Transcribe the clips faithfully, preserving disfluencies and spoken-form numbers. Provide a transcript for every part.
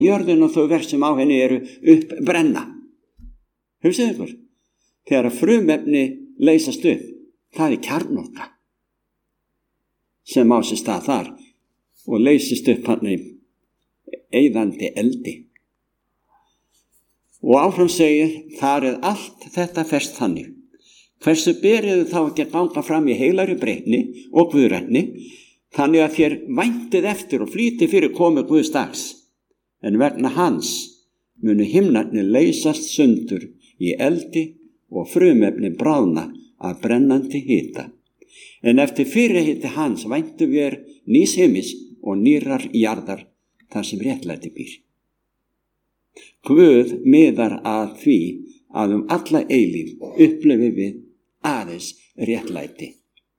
jörðin og þau verk sem á henni eru uppbrenna. Hugsið ykkur, þegar að frumefni leysast upp, það er kjarnorka sem á sér stað þar og leysist upp hann í eyðandi eldi. Og áfram segir, þar er allt þetta ferst þannig. Hversu berið þá ekki að ganga fram í heilari breytni og guðrætni, þannig að þér væntið eftir og flýti fyrir komu Guðs dags. En vegna hans munu himnarnir leysast sundur í eldi og frumefni bráðna af brennandi hita. En eftir fyrirhiti hans væntu við nýs heimis og nýrar jarðar þar sem réttlæti býr. Guð miðar að því að um alla eilíf upplifi við aðeins réttlæti.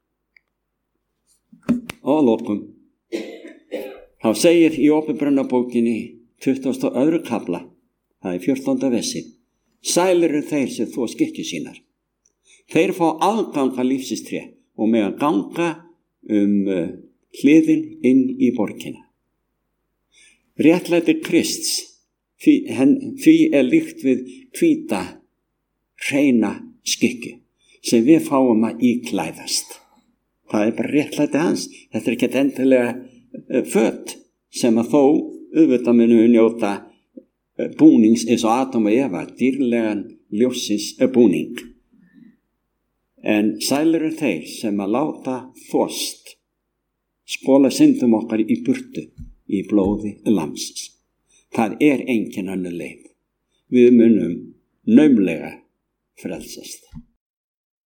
Og lokum, þá segir í Åpenbarabókinni tuttugasta og öðrum kafla, það er fjórtánda versi, sælir eru þeir sem þvo skikkjur sínar. Þeir fá aðgang að lífsins tré og með að ganga um uh, hliðin inn í borgina. Réttlæti Krists, því, hen, því er líkt við hvíta, hreina skikju sem við fáum að íklæðast. Það er bara réttlæti hans. Þetta er ekki endilega uh, föt sem að þó auðvitað munu njóta uh, búnings eins og Adam og Eva, dýrlegan ljósins uh, búning. En sælir eru þeir sem að láta þvost, spóla syndum okkar í burtu í blóði lamsins. Það er engin önnur leið. Við munum naumlega frelsast.